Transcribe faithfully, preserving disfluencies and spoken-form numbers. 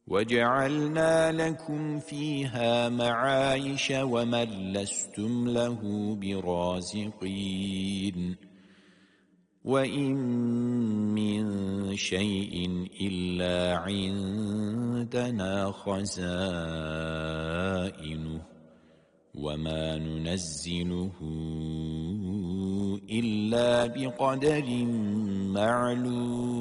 وَجَعَلْنَا لَكُمْ فِيهَا مَعَايِشَ وَمَن لَّسْتُمْ لَهُ بِرَازِقِينَ وَإِن مِّن شَيْءٍ إِلَّا عِندَنَا خَزَائِنُهُ وَمَا نُنَزِّلُهُ إِلَّا بِقَدَرٍ مَّعْلُومٍ